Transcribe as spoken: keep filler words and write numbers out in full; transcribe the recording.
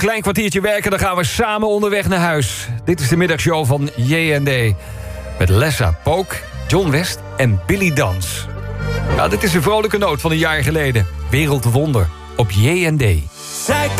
klein kwartiertje werken, dan gaan we samen onderweg naar huis. Dit is de middagshow van J en D. Met Lessa Pook, John West en Billy Dans. Ja, dit is een vrolijke noot van een jaar geleden. Wereldwonder op J en D. Zij